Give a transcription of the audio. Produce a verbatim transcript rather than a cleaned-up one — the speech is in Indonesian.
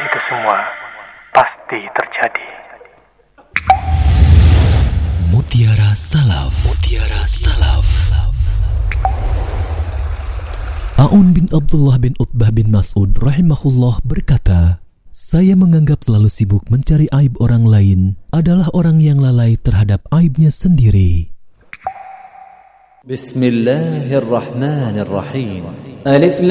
itu semua pasti terjadi. Mutiara Salaf. Mutiara Salaf. Aun bin Abdullah bin Utbah bin Mas'ud rahimahullah berkata, saya menganggap selalu sibuk mencari aib orang lain adalah orang yang lalai terhadap aibnya sendiri. Bismillahirrahmanirrahim. Alif